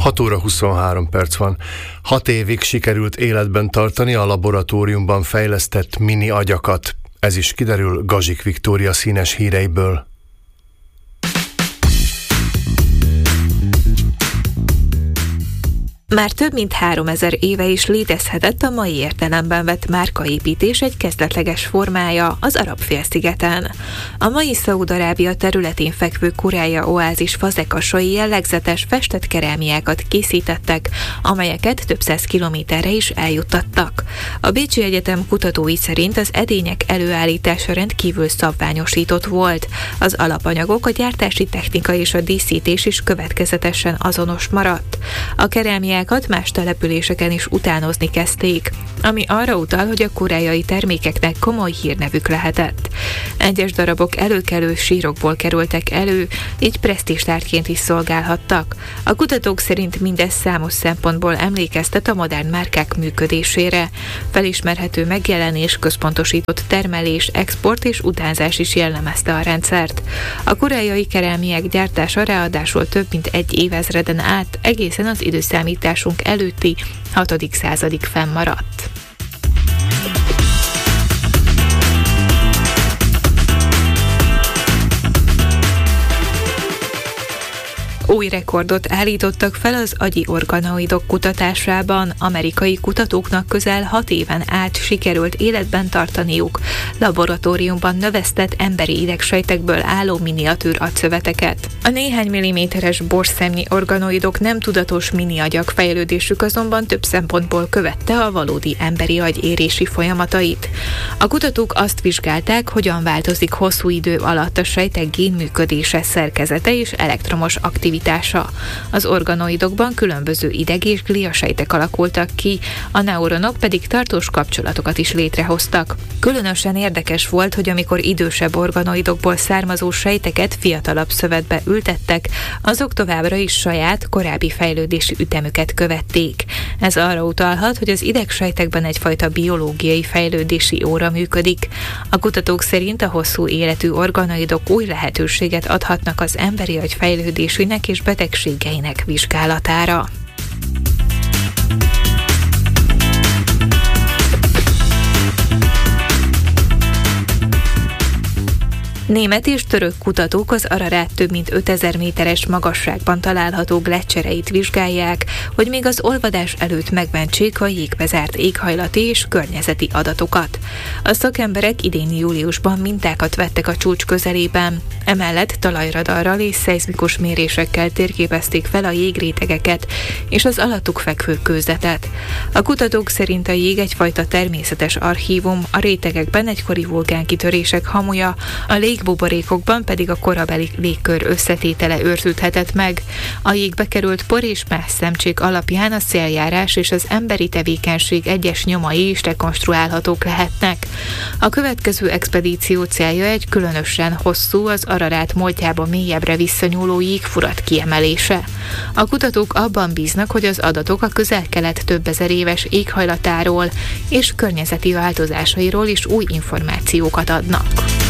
6 óra 23 perc van. 6 évig sikerült életben tartani a laboratóriumban fejlesztett mini agyakat. Ez is kiderül Gazsik Viktória színes híreiből. Már több mint 3000 éve is létezhetett a mai értelemben vett márkaépítés egy kezdetleges formája az Arab-félszigeten. A mai Szaúd-Arábia területén fekvő Kurája oázis fazekasai jellegzetes festett kerámiákat készítettek, amelyeket több száz kilométerre is eljuttattak. A Bécsi Egyetem kutatói szerint az edények előállítása rendkívül szabványosított volt. Az alapanyagok, a gyártási technika és a díszítés is következetesen azonos maradt. A kerámiák más településeken is utánozni kezdték, ami arra utal, hogy a koreai termékeknek komoly hírnevük lehetett. Egyes darabok előkelő sírokból kerültek elő, így presztízstárgyként is szolgálhattak. A kutatók szerint mindez számos szempontból emlékeztet a modern márkák működésére. Felismerhető megjelenés, központosított termelés, export és utánzás is jellemezte a rendszert. A koreai kerámiák gyártása ráadásul több mint egy évezreden át egészen az időszámításunk előtti 6. századig fennmaradt. Új rekordot állítottak fel az agyi organoidok kutatásában. Amerikai kutatóknak közel 6 éven át sikerült életben tartaniuk laboratóriumban növesztett emberi idegsejtekből álló miniatűr agyszöveteket. A néhány milliméteres borszemnyi organoidok nem tudatos mini agyak fejlődésük azonban több szempontból követte a valódi emberi agy érési folyamatait. A kutatók azt vizsgálták, hogyan változik hosszú idő alatt a sejtek génműködése, szerkezete és elektromos aktivitása. Az organoidokban különböző ideg- és gliasejtek alakultak ki, a neuronok pedig tartós kapcsolatokat is létrehoztak. Különösen érdekes volt, hogy amikor idősebb organoidokból származó sejteket fiatalabb szövetbe ültettek, azok továbbra is saját, korábbi fejlődési ütemüket követték. Ez arra utalhat, hogy az idegsejtekben egyfajta biológiai fejlődési óra működik. A kutatók szerint a hosszú életű organoidok új lehetőséget adhatnak az emberi agy fejlődésének és betegségeinek vizsgálatára. Német és török kutatók az Ararát több mint 5000 méteres magasságban található gleccsereit vizsgálják, hogy még az olvadás előtt megmentsék a jégbe zárt éghajlati és környezeti adatokat. A szakemberek idén júliusban mintákat vettek a csúcs közelében. Emellett talajradarral és szeizmikus mérésekkel térképezték fel a jégrétegeket és az alattuk fekvő kőzetet. A kutatók szerint a jég egyfajta természetes archívum, a rétegekben egykori vulkánkitörések hamuja, a légbuborékokban pedig a korabeli légkör összetétele őrződhetett meg. A jégbe került por és más szemcsék alapján a széljárás és az emberi tevékenység egyes nyomai is rekonstruálhatók lehetnek. A következő expedíció célja egy különösen hosszú, az Ararát múltjába mélyebbre visszanyúló jégfurat kiemelése. A kutatók abban bíznak, hogy az adatok a Közel-Kelet több ezer éves éghajlatáról és környezeti változásairól is új információkat adnak.